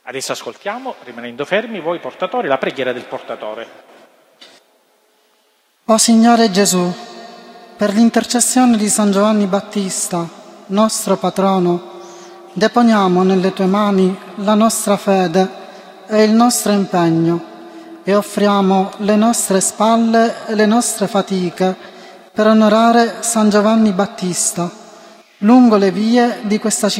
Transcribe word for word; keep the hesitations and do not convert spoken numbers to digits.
Adesso ascoltiamo, rimanendo fermi, voi portatori, la preghiera del portatore. O Signore Gesù, per l'intercessione di San Giovanni Battista, nostro patrono, deponiamo nelle tue mani la nostra fede e il nostro impegno e offriamo le nostre spalle e le nostre fatiche per onorare San Giovanni Battista lungo le vie di questa città